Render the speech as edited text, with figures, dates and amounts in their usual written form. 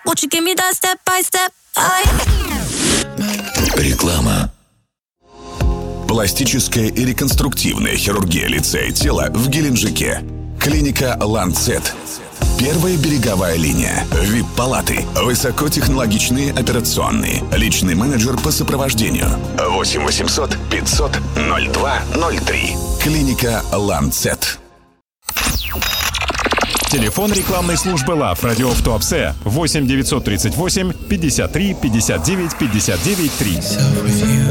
Won't you give me that step by step? Реклама. Пластическая и реконструктивная хирургия лица и тела в Геленджике. Клиника «Ланцет». Первая береговая линия. ВИП-палаты. Высокотехнологичные операционные. Личный менеджер по сопровождению. 8 800 500 02 03. Клиника «Ланцет». Телефон рекламной службы ЛАВ «Радио в Туапсе» 8 938 53 59 59 3.